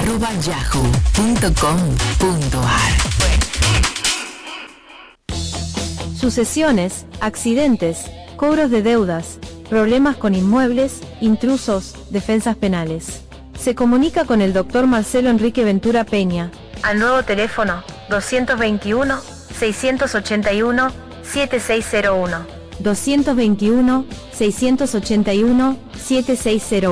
Sucesiones, accidentes, cobros de deudas, problemas con inmuebles, intrusos, defensas penales. Se comunica con el Dr. Marcelo Enrique Ventura Peña al nuevo teléfono 221 681 7601. 221 681 7601.